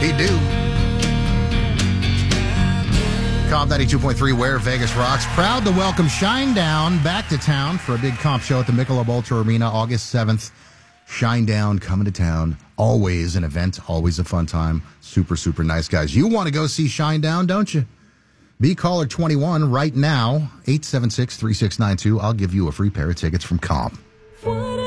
We do. Comp 92.3, where Vegas rocks. Proud to welcome Shinedown back to town for a big comp show at the Michelob Ultra Arena, August 7th. Shinedown coming to town. Always an event, always a fun time. Super, super nice guys. You want to go see Shinedown, don't you? Be caller 21 right now, 876-3692. I'll give you a free pair of tickets from Comp.